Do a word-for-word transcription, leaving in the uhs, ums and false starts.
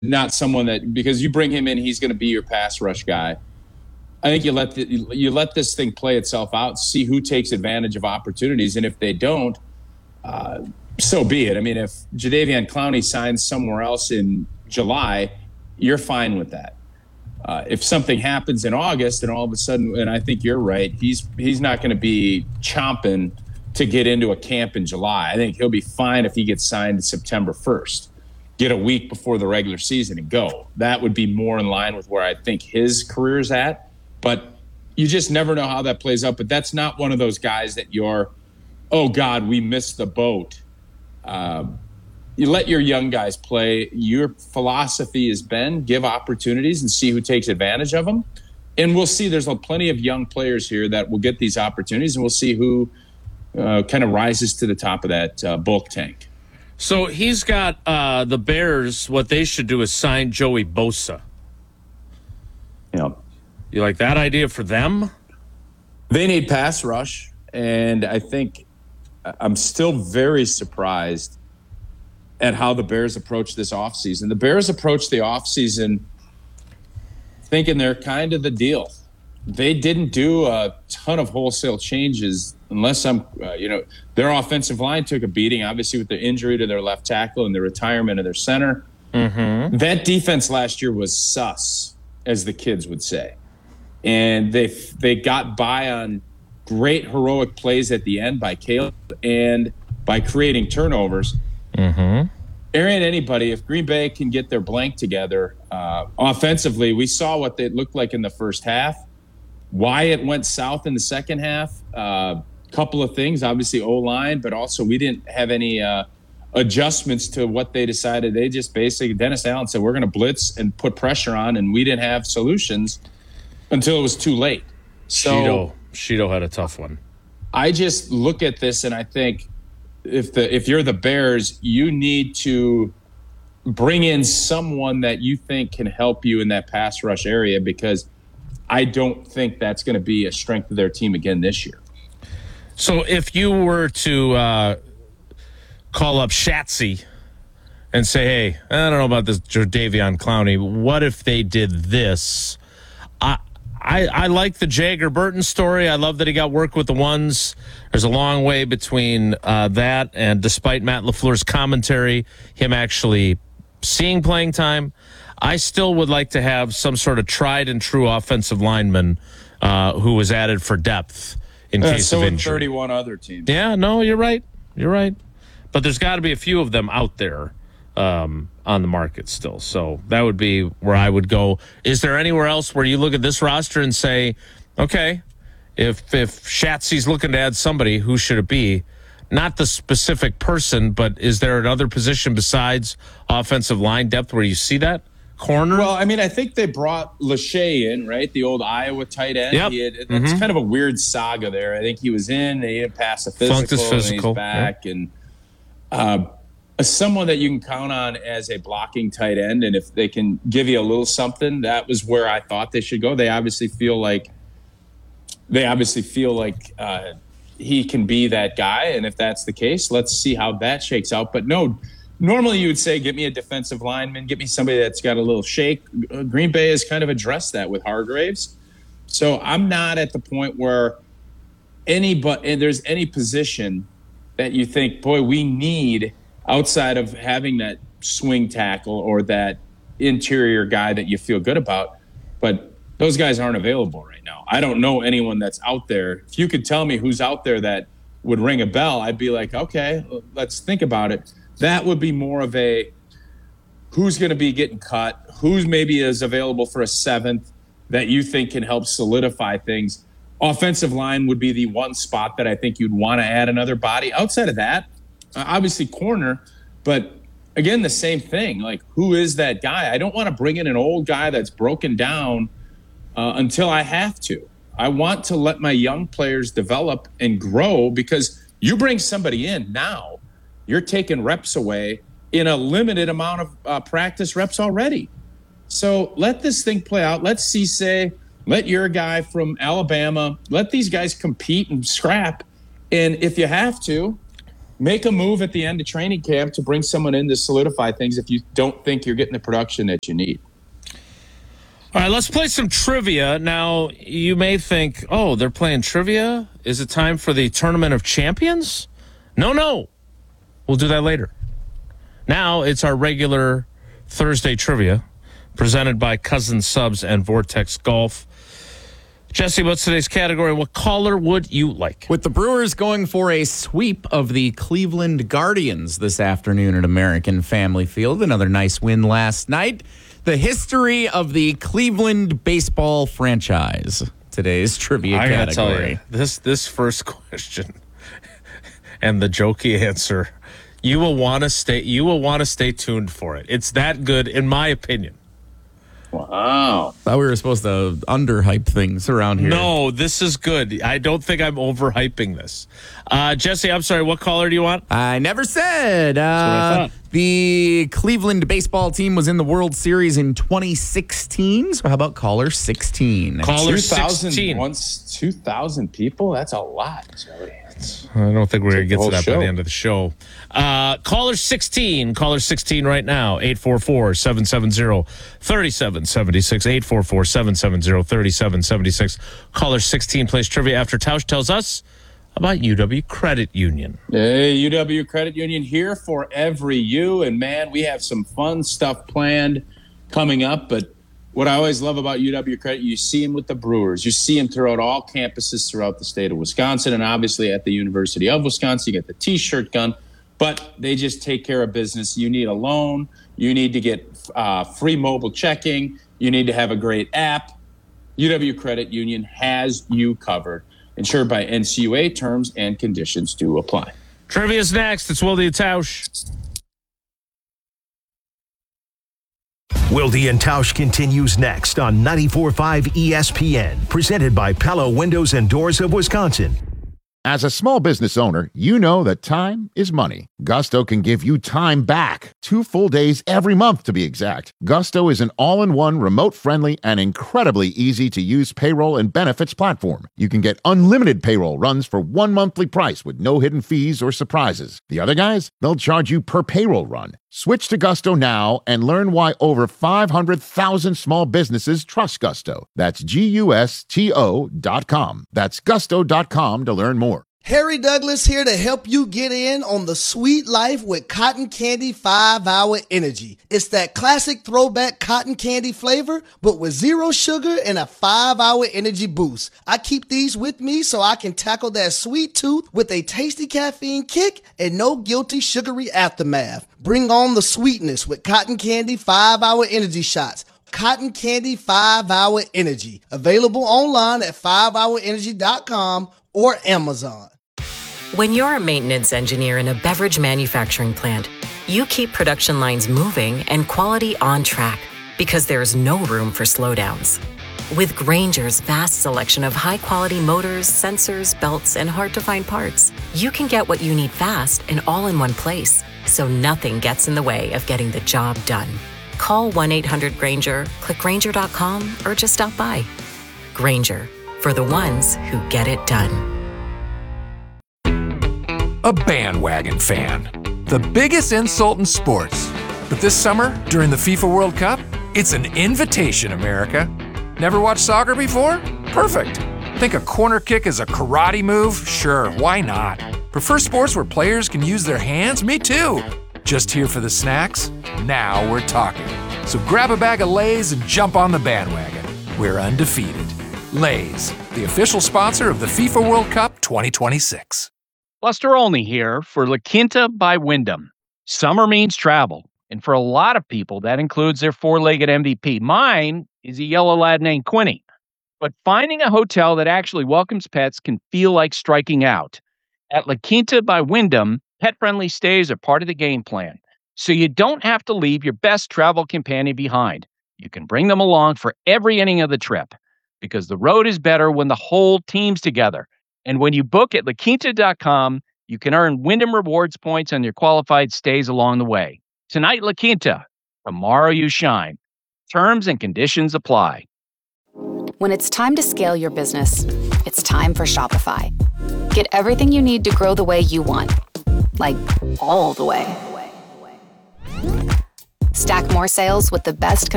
not someone that, because you bring him in, he's going to be your pass rush guy. I think you let the, you let this thing play itself out, see who takes advantage of opportunities, and if they don't, uh, so be it. I mean, if Jadeveon Clowney signs somewhere else in July, you're fine with that. Uh, if something happens in August, and all of a sudden, and I think you're right, he's he's not going to be chomping to get into a camp in July. I think he'll be fine if he gets signed September first. Get a week before the regular season and go. That would be more in line with where I think his career's at. But you just never know how that plays out. But that's not one of those guys that you're, oh, God, we missed the boat. Um, you let your young guys play. Your philosophy has been give opportunities and see who takes advantage of them. And we'll see there's plenty of young players here that will get these opportunities, and we'll see who uh, kind of rises to the top of that uh, bulk tank. So he's got uh, the Bears, what they should do is sign Joey Bosa. Yeah. You like that idea for them? They need pass rush, and I think I'm still very surprised at how the Bears approach this offseason. The Bears approach the offseason thinking they're kind of the deal. They didn't do a ton of wholesale changes unless I'm, uh, you know, their offensive line took a beating, obviously, with the injury to their left tackle and the retirement of their center. Mm-hmm. That defense last year was sus, as the kids would say. And they they got by on great heroic plays at the end by Caleb and by creating turnovers. Mm-hmm. There ain't anybody. If Green Bay can get their blank together uh, offensively, we saw what they looked like in the first half. Why it went south in the second half, a uh, couple of things. Obviously, O-line, but also we didn't have any uh, adjustments to what they decided. They just basically, Dennis Allen said, we're going to blitz and put pressure on, and we didn't have solutions until it was too late. So Sheeto, Sheeto had a tough one. I just look at this and I think if the if you're the Bears, you need to bring in someone that you think can help you in that pass rush area, because I don't think that's going to be a strength of their team again this year. So if you were to uh, call up Shatsy and say, hey, I don't know about this Jadeveon Clowney, what if they did this? I I, I like the Jagger Burton story. I love that he got work with the ones. There's a long way between uh, that and, despite Matt LaFleur's commentary, him actually seeing playing time. I still would like to have some sort of tried and true offensive lineman uh, who was added for depth in uh, case so of with injury. thirty-one other teams. Yeah, no, you're right. You're right. But there's got to be a few of them out there um, on the market still. So that would be where I would go. Is there anywhere else where you look at this roster and say, okay, if if Shatsy's looking to add somebody, who should it be? Not the specific person, but is there another position besides offensive line depth where you see that? Corner? Well, I mean, I think they brought Lachey in, right? The old Iowa tight end. Yep. He had, it's Mm-hmm. kind of a weird saga there. I think he was in, they didn't pass a physical, Flunked his physical. and he's back. Yep. And uh, someone that you can count on as a blocking tight end, and if they can give you a little something, that was where I thought they should go. They obviously feel like they obviously feel like uh, he can be that guy, and if that's the case, let's see how that shakes out. But no, normally you would say, get me a defensive lineman, get me somebody that's got a little shake. Green Bay has kind of addressed that with Hargraves. So I'm not at the point where any but and there's any position that you think, boy, we need outside of having that swing tackle or that interior guy that you feel good about. But those guys aren't available right now. I don't know anyone that's out there. If you could tell me who's out there that would ring a bell, I'd be like, okay, let's think about it. That would be more of a who's going to be getting cut, who's maybe is available for a seventh that you think can help solidify things. Offensive line would be the one spot that I think you'd want to add another body. Outside of that, uh, obviously corner, but again, the same thing. Like, who is that guy? I don't want to bring in an old guy that's broken down uh, until I have to. I want to let my young players develop and grow, because you bring somebody in now, you're taking reps away in a limited amount of uh, practice reps already. So let this thing play out. Let Cisse, let your guy from Alabama, let these guys compete and scrap. And if you have to, make a move at the end of training camp to bring someone in to solidify things if you don't think you're getting the production that you need. All right, let's play some trivia. Now, you may think, oh, they're playing trivia? Is it time for the Tournament of Champions? No, no. We'll do that later. Now, it's our regular Thursday trivia presented by Cousins Subs and Vortex Golf. Jesse, what's today's category? What caller would you like? With the Brewers going for a sweep of the Cleveland Guardians this afternoon at American Family Field. Another nice win last night. The history of the Cleveland baseball franchise. Today's trivia I gotta category. tell you, this this first question and the jokey answer, you will want to stay. You will want to stay tuned for it. It's that good, in my opinion. Wow. Thought we were supposed to underhype things around here. No, this is good. I don't think I'm overhyping this. Uh, Jesse, I'm sorry. What caller do you want? I never said. Uh, what I thought. The Cleveland baseball team was in the World Series in twenty sixteen. So how about caller sixteen? Caller two thousand, sixteen. once two thousand people? That's a lot, Joey. I don't think we're going to get to whole that show. by the end of the show. Uh, caller sixteen. Caller sixteen right now. eight four four, seven seven zero, three seven seven six. eight four four, seven seven zero, three seven seven six. Caller sixteen plays trivia after Tausch tells us about U W Credit Union. Hey, U W Credit Union here for every you. And, man, we have some fun stuff planned coming up. But what I always love about U W Credit, you see them with the Brewers. You see them throughout all campuses throughout the state of Wisconsin. And obviously at the University of Wisconsin, you get the T-shirt gun. But they just take care of business. You need a loan. You need to get uh, free mobile checking. You need to have a great app. U W Credit Union has you covered. Insured by N C U A, terms and conditions do apply. Trivia's next. It's Wilde and Tausch. Wilde and Tausch continues next on ninety-four point five E S P N, presented by Pella Windows and Doors of Wisconsin. As a small business owner, you know that time is money. Gusto can give you time back. Two full days every month, to be exact. Gusto is an all-in-one, remote-friendly, and incredibly easy-to-use payroll and benefits platform. You can get unlimited payroll runs for one monthly price with no hidden fees or surprises. The other guys, they'll charge you per payroll run. Switch to Gusto now and learn why over five hundred thousand small businesses trust Gusto. That's G U S T O dot com. That's gusto dot com to learn more. Harry Douglas here to help you get in on the sweet life with Cotton Candy five hour Energy. It's that classic throwback cotton candy flavor, but with zero sugar and a five hour energy boost. I keep these with me so I can tackle that sweet tooth with a tasty caffeine kick and no guilty sugary aftermath. Bring on the sweetness with Cotton Candy five hour Energy shots. Cotton Candy five hour Energy. Available online at five hour energy dot com or Amazon. When you're a maintenance engineer in a beverage manufacturing plant, you keep production lines moving and quality on track because there's no room for slowdowns. With Grainger's vast selection of high-quality motors, sensors, belts, and hard-to-find parts, you can get what you need fast and all in one place, so nothing gets in the way of getting the job done. Call one eight hundred Grainger, click Grainger dot com, or just stop by. Grainger, for the ones who get it done. A bandwagon fan. The biggest insult in sports. But this summer, during the FIFA World Cup, it's an invitation, America. Never watched soccer before? Perfect. Think a corner kick is a karate move? Sure, why not? Prefer sports where players can use their hands? Me too. Just here for the snacks? Now we're talking. So grab a bag of Lay's and jump on the bandwagon. We're undefeated. Lay's, the official sponsor of the FIFA World Cup twenty twenty-six. Buster Olney here for La Quinta by Wyndham. Summer means travel, and for a lot of people, that includes their four-legged M V P. Mine is a yellow lad named Quinny. But finding a hotel that actually welcomes pets can feel like striking out. At La Quinta by Wyndham, pet-friendly stays are part of the game plan, so you don't have to leave your best travel companion behind. You can bring them along for every inning of the trip, because the road is better when the whole team's together. And when you book at La Quinta dot com, you can earn Wyndham Rewards points on your qualified stays along the way. Tonight, La Quinta. Tomorrow, you shine. Terms and conditions apply. When it's time to scale your business, it's time for Shopify. Get everything you need to grow the way you want. like all the way. Stack more sales with the best